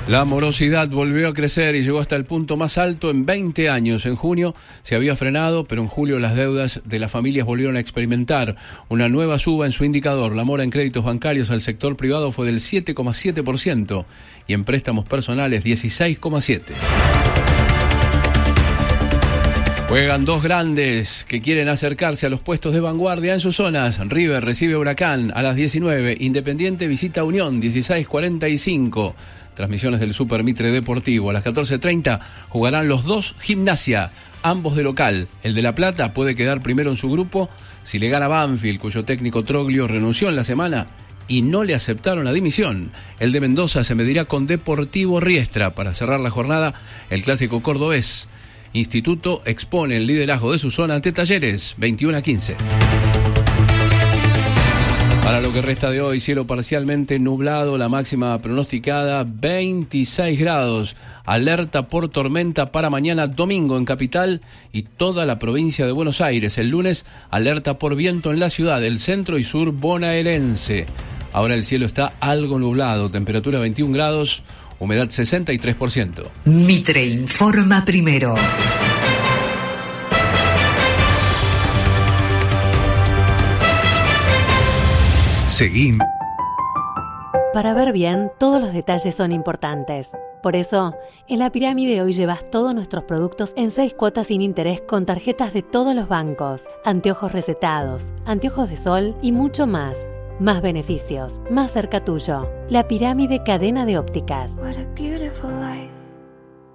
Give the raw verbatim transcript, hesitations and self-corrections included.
La morosidad volvió a crecer y llegó hasta el punto más alto en veinte años. En junio se había frenado, pero en julio las deudas de las familias volvieron a experimentar una nueva suba en su indicador. La mora en créditos bancarios al sector privado fue del siete coma siete por ciento y en préstamos personales dieciséis coma siete por ciento. Juegan dos grandes que quieren acercarse a los puestos de vanguardia en sus zonas. River recibe a Huracán a las diecinueve. Independiente visita a Unión, dieciséis cuarenta y cinco. Transmisiones del Super Mitre Deportivo. A las catorce treinta jugarán los dos Gimnasia, ambos de local. El de La Plata puede quedar primero en su grupo si le gana Banfield, cuyo técnico Troglio renunció en la semana y no le aceptaron la dimisión. El de Mendoza se medirá con Deportivo Riestra. Para cerrar la jornada, el clásico cordobés. Instituto expone el liderazgo de su zona ante Talleres, veintiuno a quince. Para lo que resta de hoy, cielo parcialmente nublado, la máxima pronosticada veintiséis grados. Alerta por tormenta para mañana domingo en Capital y toda la provincia de Buenos Aires. El lunes, alerta por viento en la ciudad, el centro y sur bonaerense. Ahora el cielo está algo nublado, temperatura veintiún grados, humedad sesenta y tres por ciento. Mitre informa primero. Seguim. Para ver bien, todos los detalles son importantes. Por eso, en La Pirámide hoy llevas todos nuestros productos en seis cuotas sin interés con tarjetas de todos los bancos, anteojos recetados, anteojos de sol y mucho más. Más beneficios, más cerca tuyo. La Pirámide Cadena de Ópticas. What a beautiful life.